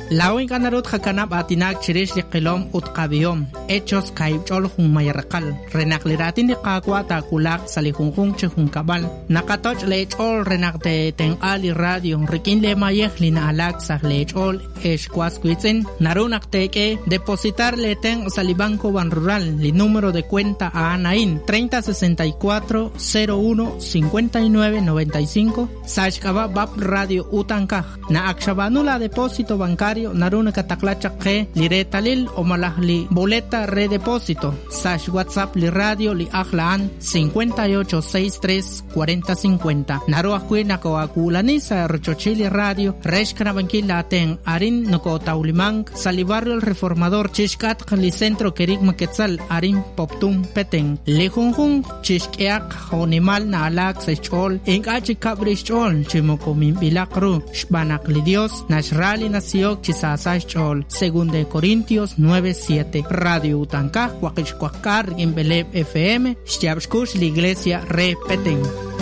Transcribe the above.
Lawin kanarut hakanap atinak chirish li qilom utqabiyom. Hechos kaibchol hung mayarqal. Renakliratin li qaqwa takulak salihungkung chihung kabal. Nakatoch lechol renakte tengali radio. Rikin le mayeh lina alak sa lechol eshkwaskuitzin. Narunak teke depositar le ten salibanco ban rural. Li número de cuenta a Anain 3064 01 59 95. Sashkaba bab radio utankaj. Na akshabanula depósito bancario naruna kataklacha ke liretalil o malahli boleta redepósito. Sash WhatsApp li radio li ahlaan 5863 4050. Naruah kuina ko akulani sa Rochochili radio reshkana bankila aten arin noko taulimang salibarrio el reformador chishkat li centro kerik maketzal arin poptum peteng lejunjun chishkeak honimal na alak sa chol enkachi kabrish chol chimoko mimbilakru shbanak li Dios nashrali nasiyok chisasay chol según de Corintios 9:7. Radio Utankaj Huaquichcuacar en Beleb FM Shtiabshkush la iglesia repeten.